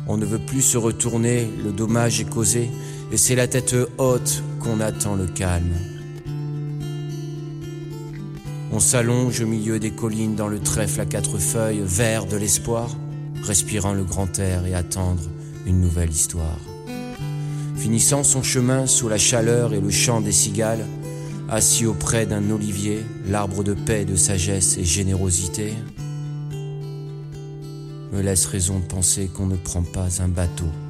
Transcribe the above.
On ne veut plus se retourner, le dommage est causé, et c'est la tête haute qu'on attend le calme. On s'allonge au milieu des collines dans le trèfle à 4 feuilles, vert de l'espoir, respirant le grand air et attendre une nouvelle histoire. Finissant son chemin sous la chaleur et le chant des cigales, assis auprès d'un olivier, l'arbre de paix, de sagesse et générosité, me laisse raison de penser qu'on ne prend pas un bateau